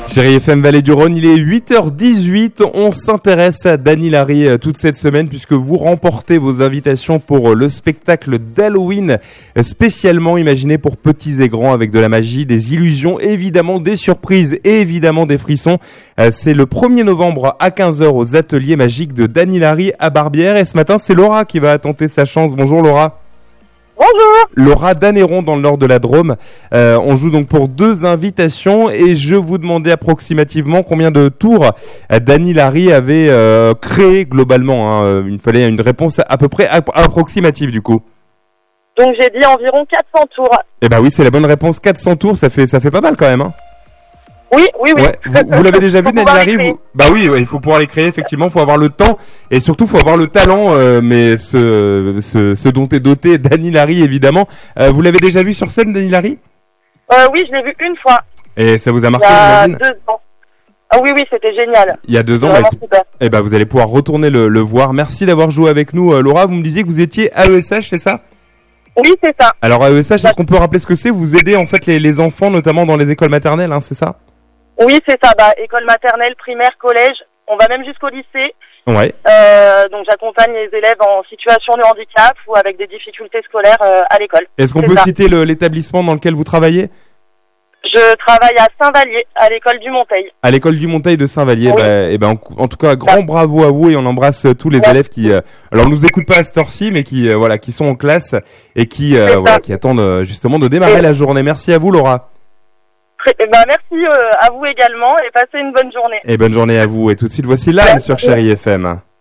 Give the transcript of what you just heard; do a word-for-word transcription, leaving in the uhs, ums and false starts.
Chérie F M Vallée du Rhône, il est huit heures dix-huit. On s'intéresse à Dany Larry toute cette semaine puisque vous remportez vos invitations pour le spectacle d'Halloween spécialement imaginé pour petits et grands avec de la magie, des illusions, évidemment des surprises et évidemment des frissons. C'est le premier novembre à quinze heures aux ateliers magiques de Dany Larry à Barbières et ce matin c'est Laura qui va tenter sa chance. Bonjour Laura. Bonjour. Laura d'Anneyron dans le nord de la Drôme. Euh, on joue donc pour deux invitations et je vous demandais approximativement combien de tours Dany Larry avait euh, créé globalement. Hein. Il fallait une réponse à peu près ap- approximative du coup. Donc j'ai dit environ quatre cents tours. Eh ben oui, c'est la bonne réponse. quatre cents tours, ça fait ça fait pas mal quand même. Hein. Oui, oui, oui. Ouais. Vous, vous l'avez déjà vu, Dany Larry vous... Bah oui, ouais, il faut pouvoir les créer, effectivement, il faut avoir le temps et surtout il faut avoir le talent, euh, mais ce, ce, ce dont est doté Dany Larry, évidemment. Euh, vous l'avez déjà vu sur scène, Dany Larry ? euh, Oui, je l'ai vu une fois. Et ça vous a marqué, il y a j'imagine ? deux ans. Ah oui, oui, c'était génial. Il y a deux ans, bah, bah, et bah, vous allez pouvoir retourner le, le voir. Merci d'avoir joué avec nous, euh, Laura. Vous me disiez que vous étiez A E S H, c'est ça ? Oui, c'est ça. Alors A E S H, est-ce qu'on peut rappeler ce que c'est ? Vous aidez en fait les, les enfants, notamment dans les écoles maternelles, hein, c'est ça ? Oui, c'est ça. Bah, école maternelle, primaire, collège. On va même jusqu'au lycée. Ouais. Euh, donc j'accompagne les élèves en situation de handicap ou avec des difficultés scolaires euh, à l'école. Est-ce qu'on c'est peut ça. citer le, l'établissement dans lequel vous travaillez ? Je travaille à Saint-Vallier, à l'école du Monteil. À l'école du Monteil de Saint-Vallier. Oui. Bah, et ben, en, en tout cas, grand bravo à vous et on embrasse tous les Ouais. élèves qui, euh, alors, nous écoutent pas à cette heure-ci, mais qui, euh, voilà, qui sont en classe et qui, euh, voilà, qui attendent euh, justement de démarrer Oui. la journée. Merci à vous, Laura. Très- eh ben, merci euh, à vous également et passez une bonne journée. Et bonne journée à vous. Et tout de suite, voici Live sur Chérie F M.